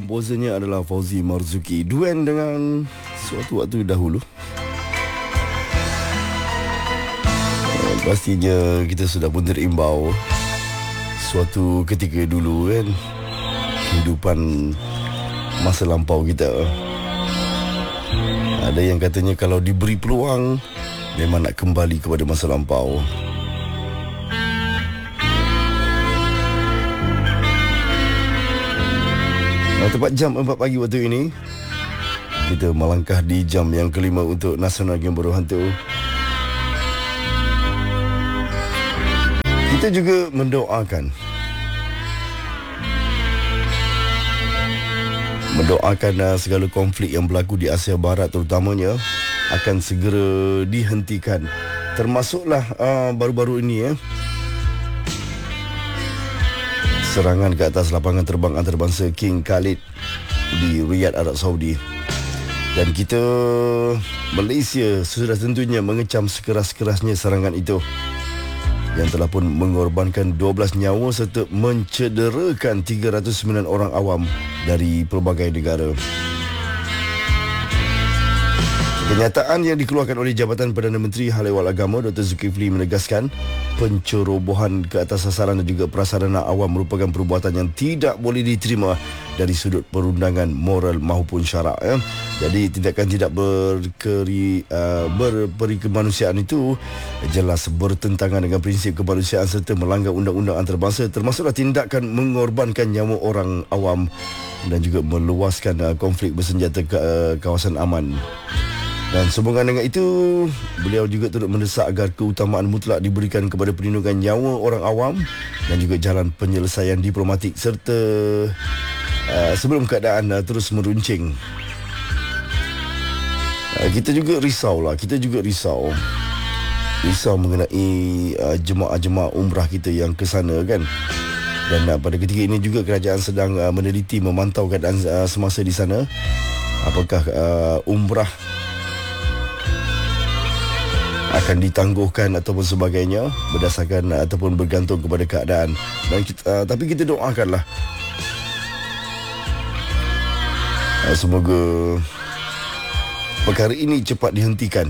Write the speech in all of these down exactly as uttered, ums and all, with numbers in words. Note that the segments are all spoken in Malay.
komposernya adalah Fauzi Marzuki. Duet dengan suatu waktu dahulu. uh, Pastinya kita sudah pun terimbau suatu ketika dulu kan, kehidupan masa lampau kita. Ada yang katanya kalau diberi peluang memang nak kembali kepada masa lampau. Nah, tepat jam empat pagi waktu ini, kita melangkah di jam yang kelima untuk Nasional Game Baru Hantu. Kita juga mendoakan Mendoakan uh, segala konflik yang berlaku di Asia Barat terutamanya akan segera dihentikan. Termasuklah uh, baru-baru ini ya, serangan ke atas lapangan terbang antarabangsa King Khalid di Riyadh, Arab Saudi. Dan kita, Malaysia, sudah tentunya mengecam sekeras-kerasnya serangan itu, yang telah pun mengorbankan dua belas nyawa serta mencederakan tiga ratus sembilan orang awam dari pelbagai negara. Kenyataan yang dikeluarkan oleh Jabatan Perdana Menteri Hal Ehwal Agama Doktor Zulkifli menegaskan pencerobohan ke atas sasaran dan juga prasarana awam merupakan perbuatan yang tidak boleh diterima dari sudut perundangan moral maupun syarak ya. Jadi tindakan tidak berkeri, uh, berperi kemanusiaan itu jelas bertentangan dengan prinsip kemanusiaan serta melanggar undang-undang antarabangsa, termasuklah tindakan mengorbankan nyawa orang awam dan juga meluaskan uh, konflik bersenjata ke uh, kawasan aman. Dan sambungan dengan itu, beliau juga turut mendesak agar keutamaan mutlak diberikan kepada perlindungan nyawa orang awam dan juga jalan penyelesaian diplomatik serta uh, sebelum keadaan uh, terus meruncing. Uh, kita juga risau lah, kita juga risau. Risau mengenai uh, jemaah-jemaah umrah kita yang ke sana kan. Dan uh, pada ketika ini juga kerajaan sedang uh, meneliti, memantau keadaan uh, semasa di sana. Apakah uh, umrah akan ditangguhkan ataupun sebagainya berdasarkan ataupun bergantung kepada keadaan. Dan kita, uh, tapi kita doakanlah uh, semoga perkara ini cepat dihentikan,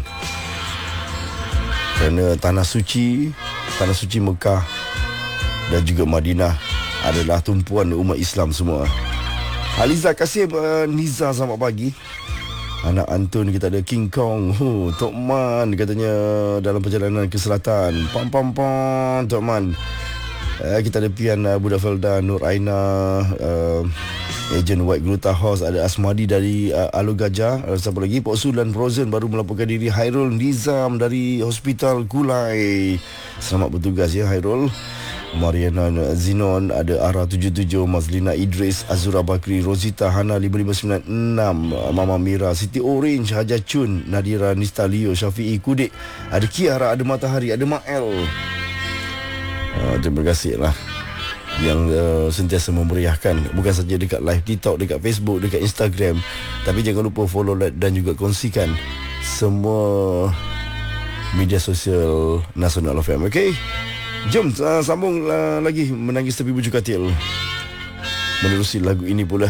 kerana tanah suci tanah suci Mekah dan juga Madinah adalah tumpuan umat Islam semua. Aliza Kasim uh, Niza, selamat pagi. Anak Antun kita ada King Kong. Oh, Tok Man katanya dalam perjalanan ke selatan. Pam pam pam Tok Man. Uh, kita ada Pian uh, Budak Felda, Nur Aina, uh, Agent White Gluta House, ada Asmadi dari uh, Alu Gajah. Ada siapa lagi? Pok Su dan Frozen baru melaporkan diri. Hairul Nizam dari Hospital Kulai. Selamat bertugas ya Hairul. Mariana Zinon, ada Ara tujuh tujuh, Mazlina Idris, Azura Bakri, Rosita Hana lima lima sembilan enam, Mama Mira, Siti Orange, Haja Chun, Nadira Nista Leo, Syafi'i Kudik, ada Kiara, ada Matahari, ada Mael. Uh, terima kasih lah yang uh, sentiasa memeriahkan, bukan saja dekat live TikTok, dekat Facebook, dekat Instagram, tapi jangan lupa follow, like dan juga kongsikan semua media sosial Nasional F M. Okey, jom uh, sambung uh, lagi Menangis Tepi Bujuk Katil, menerusi lagu ini pula,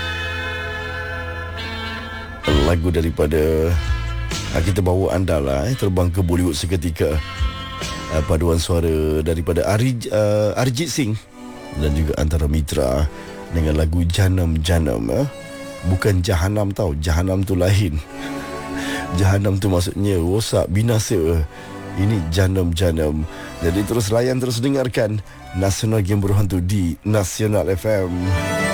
lagu daripada uh, kita bawa anda lah eh, terbang ke Bollywood seketika. Uh, paduan suara daripada Arij, uh, Arjit Singh dan juga Antara Mitra dengan lagu Janam Janam. eh. Bukan Jahanam tau, Jahanam tu lain. Jahanam tu maksudnya rosak, binasa. Ini Janam Janam. Jadi terus layan, terus dengarkan Nasional Game Baru Hantu di Nasional F M.